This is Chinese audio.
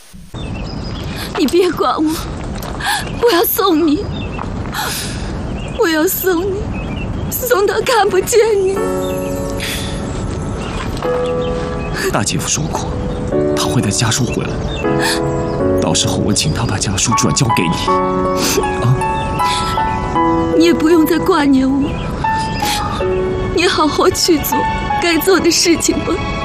你别管我，我要送你，我要送你，送到看不见你。 大姐夫说过，他会带家书回来，到时候我请他把家书转交给你。啊， 你也不用再挂念我，你好好去做该做的事情吧。